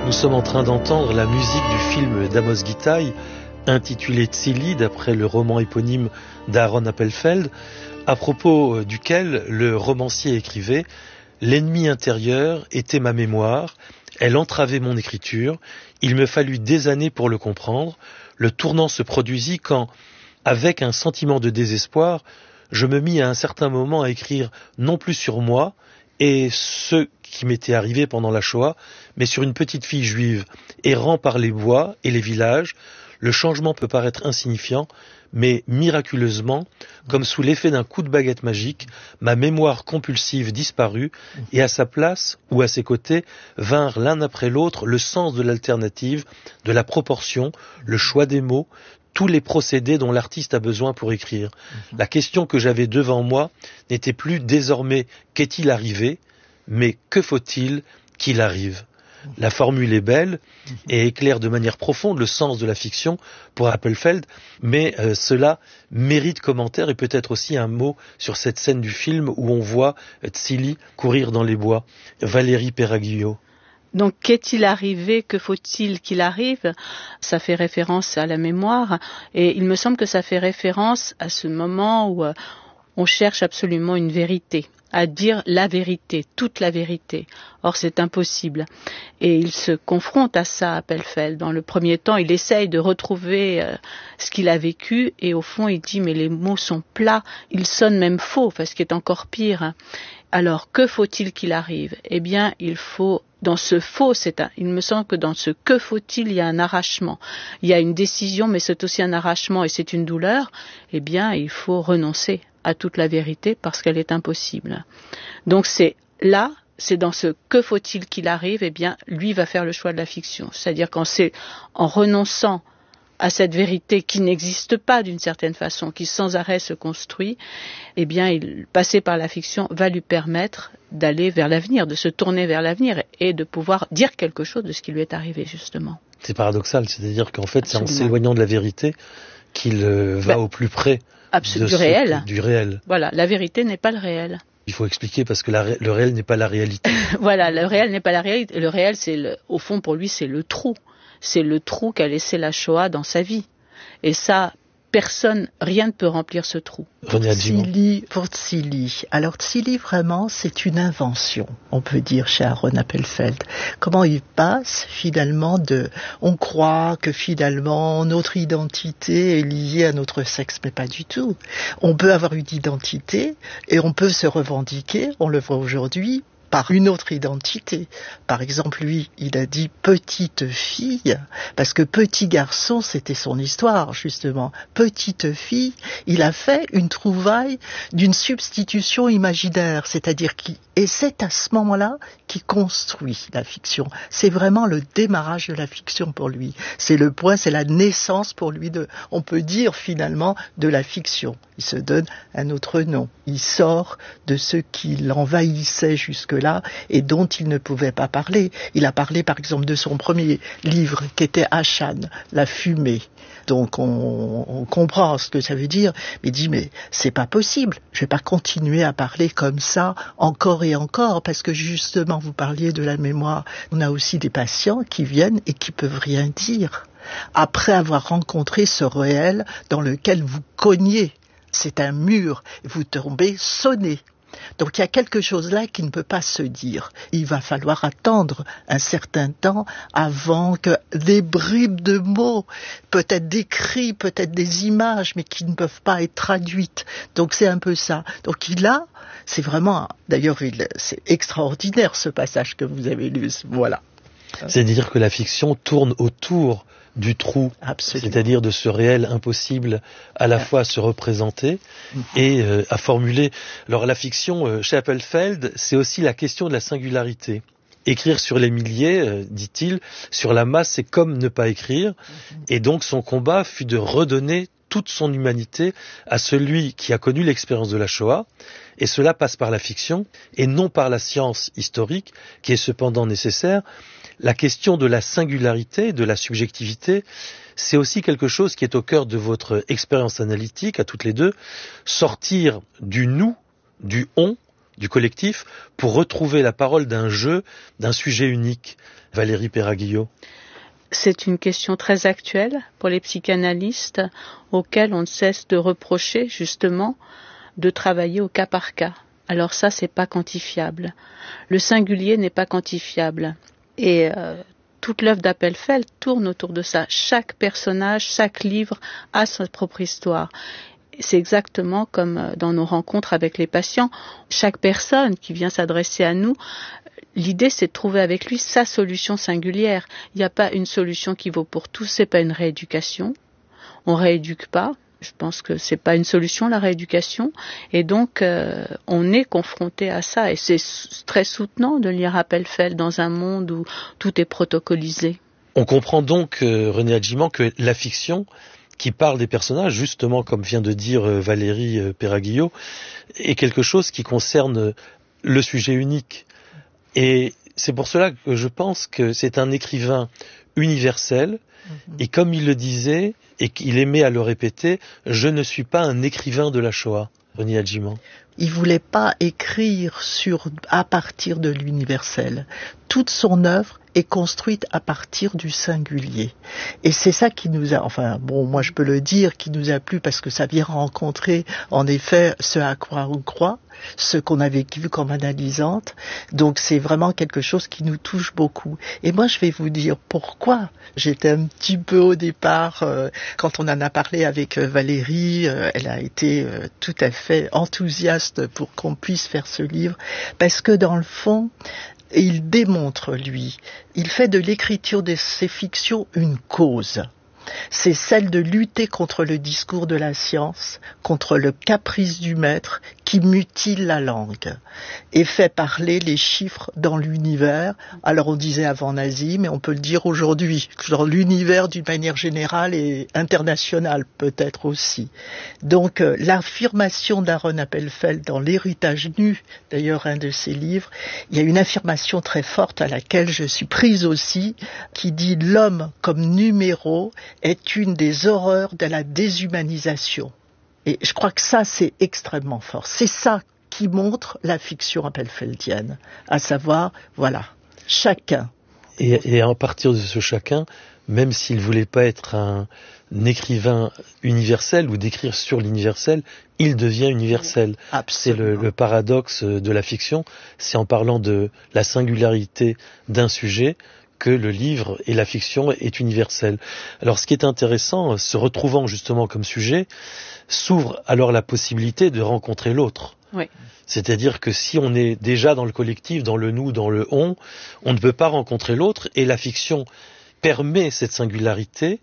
Nous sommes en train d'entendre la musique du film d'Amos Gitaï, intitulé Tzili, d'après le roman éponyme d'Aaron Appelfeld, à propos duquel le romancier écrivait « L'ennemi intérieur était ma mémoire, elle entravait mon écriture, il me fallut des années pour le comprendre, le tournant se produisit quand, avec un sentiment de désespoir, je me mis à un certain moment à écrire non plus sur moi et ce qui m'était arrivé pendant la Shoah, mais sur une petite fille juive errant par les bois et les villages. Le changement peut paraître insignifiant, mais miraculeusement, comme sous l'effet d'un coup de baguette magique, ma mémoire compulsive disparut et à sa place ou à ses côtés vinrent l'un après l'autre le sens de l'alternative, de la proportion, le choix des mots, tous les procédés dont l'artiste a besoin pour écrire. La question que j'avais devant moi n'était plus désormais « qu'est-il arrivé ?», mais « que faut-il qu'il arrive ?» La formule est belle et éclaire de manière profonde le sens de la fiction pour Appelfeld, mais cela mérite commentaire et peut-être aussi un mot sur cette scène du film où on voit Tzili courir dans les bois. Valérie Perraguillo. Donc, qu'est-il arrivé, que faut-il qu'il arrive ? Ça fait référence à la mémoire et il me semble que ça fait référence à ce moment où on cherche absolument une vérité, à dire la vérité, toute la vérité. Or, c'est impossible. Et il se confronte à ça, Appelfeld. Dans le premier temps, il essaye de retrouver ce qu'il a vécu et au fond, il dit, mais les mots sont plats, ils sonnent même faux, ce qui est encore pire. Alors, que faut-il qu'il arrive ? Eh bien, il faut, dans ce faux, il me semble que dans ce que faut-il, il y a un arrachement. Il y a une décision, mais c'est aussi un arrachement et c'est une douleur. Eh bien, il faut renoncer à toute la vérité parce qu'elle est impossible. Donc c'est dans ce que faut-il qu'il arrive, eh bien, lui va faire le choix de la fiction. C'est-à-dire en renonçant à cette vérité qui n'existe pas d'une certaine façon, qui sans arrêt se construit, eh bien, passer par la fiction va lui permettre d'aller vers l'avenir, de se tourner vers l'avenir et de pouvoir dire quelque chose de ce qui lui est arrivé, justement. C'est paradoxal, c'est-à-dire qu'en fait, c'est en s'éloignant de la vérité qu'il va au plus près du réel. Du réel. Voilà, la vérité n'est pas le réel. Il faut expliquer parce que le réel n'est pas la réalité. Voilà, le réel n'est pas la réalité. Le réel, au fond, pour lui, c'est le trou. C'est le trou qu'a laissé la Shoah dans sa vie. Et ça, rien ne peut remplir ce trou. Pour Tzili. Alors Tzili, vraiment, c'est une invention, on peut dire, chez Aaron Appelfeld. Comment il passe, finalement, on croit que, finalement, notre identité est liée à notre sexe, mais pas du tout. On peut avoir une identité et on peut se revendiquer, on le voit aujourd'hui, par une autre identité. Par exemple, lui, il a dit petite fille, parce que petit garçon, c'était son histoire, justement. Petite fille, il a fait une trouvaille d'une substitution imaginaire, c'est-à-dire et c'est à ce moment-là qu'il construit la fiction. C'est vraiment le démarrage de la fiction pour lui. C'est le point, c'est la naissance pour lui on peut dire finalement, de la fiction. Il se donne un autre nom. Il sort de ce qui l'envahissait jusque-là et dont il ne pouvait pas parler. Il a parlé par exemple de son premier livre qui était Ashan, La fumée. Donc on comprend ce que ça veut dire, mais il dit mais c'est pas possible, je vais pas continuer à parler comme ça encore et encore, parce que justement vous parliez de la mémoire, on a aussi des patients qui viennent et qui peuvent rien dire, après avoir rencontré ce réel dans lequel vous cognez, c'est un mur, vous tombez sonné. Donc il y a quelque chose là qui ne peut pas se dire. Il va falloir attendre un certain temps avant que des bribes de mots, peut-être des cris, peut-être des images, mais qui ne peuvent pas être traduites. Donc c'est un peu ça. Donc c'est vraiment, d'ailleurs c'est extraordinaire ce passage que vous avez lu. Voilà. C'est-à-dire que la fiction tourne autour du trou, absolument, c'est-à-dire de ce réel impossible à la fois à se représenter et à formuler. Alors la fiction, chez Appelfeld, c'est aussi la question de la singularité. Écrire sur les milliers, dit-il, sur la masse, c'est comme ne pas écrire. Et donc son combat fut de redonner toute son humanité à celui qui a connu l'expérience de la Shoah. Et cela passe par la fiction et non par la science historique, qui est cependant nécessaire. La question de la singularité, de la subjectivité, c'est aussi quelque chose qui est au cœur de votre expérience analytique, à toutes les deux. Sortir du nous, du on, du collectif pour retrouver la parole d'un jeu, d'un sujet unique. Valérie Peraguillo. C'est une question très actuelle pour les psychanalystes auxquels on ne cesse de reprocher justement de travailler au cas par cas. Alors ça, c'est pas quantifiable. Le singulier n'est pas quantifiable. Et toute l'œuvre d'Appelfeld tourne autour de ça. Chaque personnage, chaque livre a sa propre histoire. C'est exactement comme dans nos rencontres avec les patients. Chaque personne qui vient s'adresser à nous, l'idée c'est de trouver avec lui sa solution singulière. Il n'y a pas une solution qui vaut pour tous, c'est pas une rééducation. On rééduque pas. Je pense que c'est pas une solution, la rééducation. Et donc, on est confronté à ça. Et c'est très soutenant de lire Appelfeld dans un monde où tout est protocolisé. On comprend donc, René Adjiman, que la fiction, qui parle des personnages, justement comme vient de dire Valérie Peraguillo, est quelque chose qui concerne le sujet unique. Et c'est pour cela que je pense que c'est un écrivain universel. Et comme il le disait, et qu'il aimait à le répéter, je ne suis pas un écrivain de la Shoah, René Adjiman. Il voulait pas écrire à partir de l'universel. Toute son œuvre est construite à partir du singulier. Et c'est ça qui nous a, moi je peux le dire, qui nous a plu parce que ça vient rencontrer en effet ce à quoi on croit, ce qu'on a vécu comme analysante. Donc c'est vraiment quelque chose qui nous touche beaucoup. Et moi je vais vous dire pourquoi j'étais un petit peu au départ, quand on en a parlé avec Valérie, elle a été tout à fait enthousiaste pour qu'on puisse faire ce livre, parce que dans le fond, il démontre, lui, il fait de l'écriture de ses fictions une cause. C'est celle de lutter contre le discours de la science, contre le caprice du maître qui mutile la langue et fait parler les chiffres dans l'univers. Alors on disait avant nazi, mais on peut le dire aujourd'hui, dans l'univers d'une manière générale et internationale peut-être aussi. Donc l'affirmation d'Aaron Appelfeld dans L'héritage nu, d'ailleurs un de ses livres, il y a une affirmation très forte à laquelle je suis prise aussi, qui dit « L'homme comme numéro est une des horreurs de la déshumanisation ». Et je crois que ça, c'est extrêmement fort. C'est ça qui montre la fiction appelfeldienne, à savoir, voilà, chacun. Et à partir de ce chacun, même s'il ne voulait pas être un écrivain universel ou d'écrire sur l'universel, il devient universel. Absolument. C'est le paradoxe de la fiction, c'est en parlant de la singularité d'un sujet que le livre et la fiction est universel. Alors ce qui est intéressant, se retrouvant justement comme sujet, s'ouvre alors la possibilité de rencontrer l'autre. Oui. C'est-à-dire que si on est déjà dans le collectif, dans le nous, dans le on ne peut pas rencontrer l'autre, et la fiction permet cette singularité.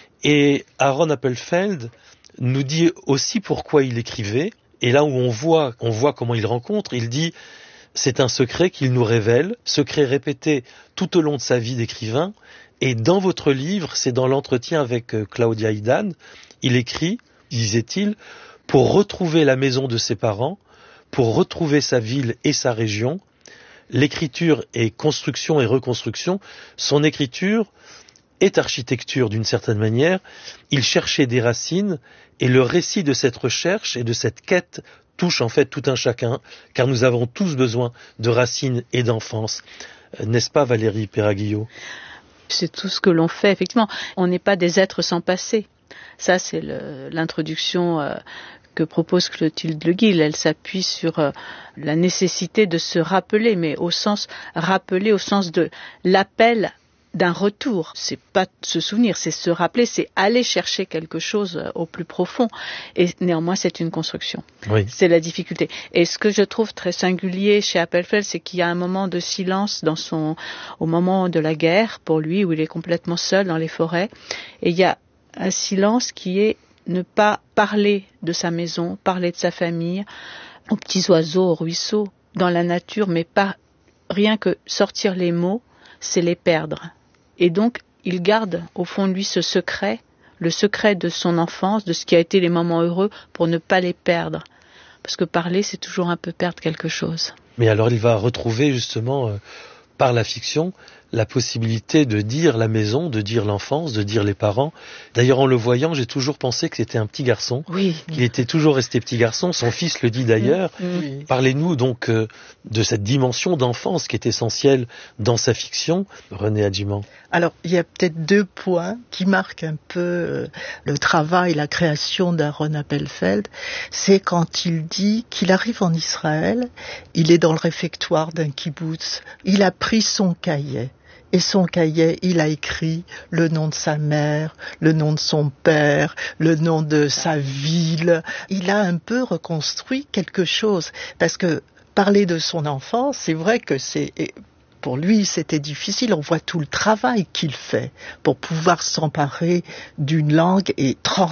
Et Aaron Appelfeld nous dit aussi pourquoi il écrivait, et là où on voit comment il rencontre, il dit c'est un secret qu'il nous révèle, secret répété tout au long de sa vie d'écrivain, et dans votre livre, c'est dans l'entretien avec Claudia Idan, il écrit, disait-il, pour retrouver la maison de ses parents, pour retrouver sa ville et sa région, l'écriture est construction et reconstruction, son écriture est architecture d'une certaine manière, il cherchait des racines, et le récit de cette recherche et de cette quête touche en fait tout un chacun, car nous avons tous besoin de racines et d'enfance. N'est-ce pas, Valérie Peraguillo ? C'est tout ce que l'on fait, effectivement. On n'est pas des êtres sans passé. Ça, c'est l'introduction que propose Clotilde Le Guil. Elle s'appuie sur la nécessité de se rappeler, mais au sens de l'appel d'un retour. C'est pas se souvenir, c'est se rappeler, c'est aller chercher quelque chose au plus profond. Et néanmoins, c'est une construction. Oui. C'est la difficulté. Et ce que je trouve très singulier chez Appelfeld, c'est qu'il y a un moment de silence au moment de la guerre, pour lui, où il est complètement seul dans les forêts. Et il y a un silence qui est ne pas parler de sa maison, parler de sa famille, aux petits oiseaux, aux ruisseaux, dans la nature, mais pas rien que sortir les mots, c'est les perdre. Et donc, il garde au fond de lui ce secret, le secret de son enfance, de ce qui a été les moments heureux, pour ne pas les perdre. Parce que parler, c'est toujours un peu perdre quelque chose. Mais alors, il va retrouver justement, par la fiction, la possibilité de dire la maison, de dire l'enfance, de dire les parents. D'ailleurs, en le voyant, j'ai toujours pensé que c'était un petit garçon, qu'il était toujours resté petit garçon. Son fils le dit d'ailleurs. Oui. Parlez-nous donc de cette dimension d'enfance qui est essentielle dans sa fiction, René Adjimand. Alors, il y a peut-être 2 points qui marquent un peu le travail, la création d'Aaron Appelfeld. C'est quand il dit qu'il arrive en Israël, il est dans le réfectoire d'un kibboutz, il a pris son cahier. Et son cahier, il a écrit le nom de sa mère, le nom de son père, le nom de sa ville. Il a un peu reconstruit quelque chose. Parce que parler de son enfance, c'est vrai que pour lui, c'était difficile. On voit tout le travail qu'il fait pour pouvoir s'emparer d'une langue et